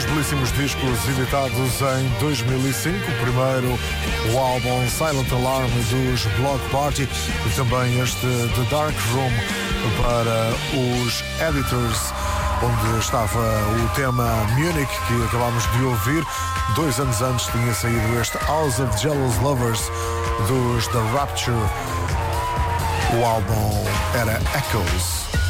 Dois belíssimos discos editados em 2005. Primeiro, o álbum Silent Alarm dos Block Party e também este The Dark Room para os Editors, onde estava o tema Munich, que acabámos de ouvir. 2 anos antes tinha saído este House of Jealous Lovers dos The Rapture. O álbum era Echoes.